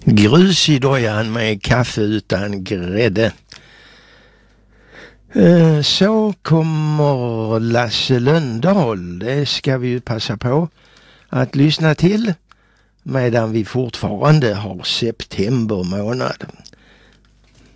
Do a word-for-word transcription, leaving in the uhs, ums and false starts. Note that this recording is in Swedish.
Grus i dojan med kaffe utan grädde. Så kommer Lasse Lönndahl. Det ska vi ju passa på att lyssna till medan vi fortfarande har september månad.